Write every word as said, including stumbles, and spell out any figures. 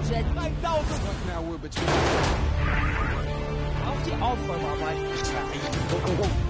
Jet five thousand. What now we're between. Auf die Aufräumer, Mann. Go, go, go.